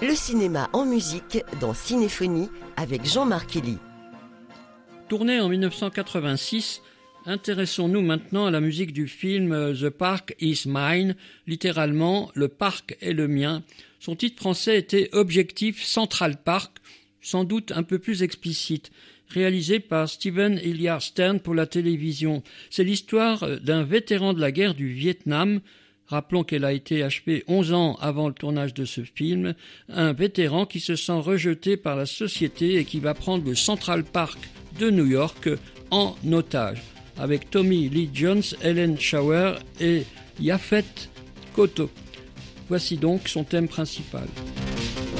Le cinéma en musique dans Cinéphonie avec Jean-Marc Elie. Tourné en 1986, intéressons-nous maintenant à la musique du film The Park is Mine, littéralement Le parc est le mien. Son titre français était Objectif Central Park, sans doute un peu plus explicite, réalisé par Steven Hilliard Stern pour la télévision. C'est l'histoire d'un vétéran de la guerre du Vietnam. Rappelons qu'elle a été achevée 11 ans avant le tournage de ce film. Un vétéran qui se sent rejeté par la société et qui va prendre le Central Park de New York en otage, avec Tommy Lee Jones, Helen Shower et Yaphet Kotto. Voici donc son thème principal.